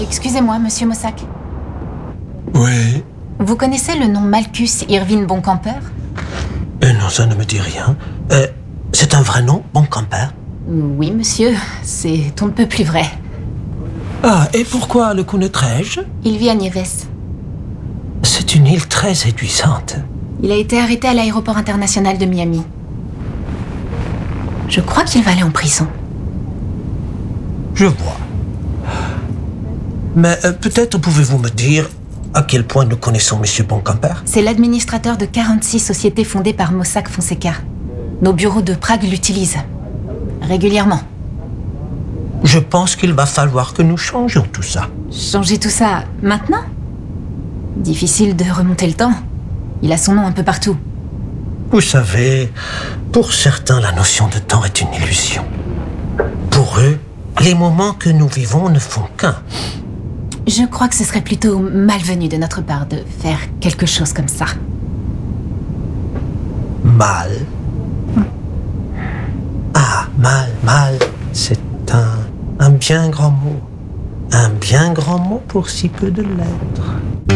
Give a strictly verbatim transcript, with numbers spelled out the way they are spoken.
Excusez-moi, monsieur Mossack. Oui. Vous connaissez le nom Malchus Irvine Boncampeur? Euh, non, ça ne me dit rien. Euh, c'est un vrai nom, Boncampeur? Oui, monsieur. C'est on ne peut plus vrai. Ah, et pourquoi le connaîtrais-je? Il vit à Nieves. C'est une île très séduisante. Il a été arrêté à l'aéroport international de Miami. Je crois qu'il va aller en prison. Je vois. Mais euh, peut-être pouvez-vous me dire à quel point nous connaissons Monsieur Boncampeur? C'est l'administrateur de quarante-six sociétés fondées par Mossack Fonseca. Nos bureaux de Prague l'utilisent. Régulièrement. Je pense qu'il va falloir que nous changions tout ça. Changer tout ça maintenant? Difficile de remonter le temps. Il a son nom un peu partout. Vous savez, pour certains, la notion de temps est une illusion. Pour eux, les moments que nous vivons ne font qu'un. Je crois que ce serait plutôt malvenu de notre part de faire quelque chose comme ça. Mal. Ah, mal, mal, c'est un, un bien grand mot. Un bien grand mot pour si peu de lettres.